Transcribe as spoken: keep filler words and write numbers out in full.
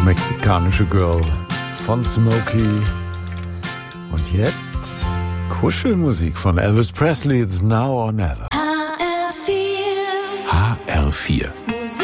Mexikanische Girl von Smokey. Und jetzt Kuschelmusik von Elvis Presley. It's now or never. H R vier. H R vier.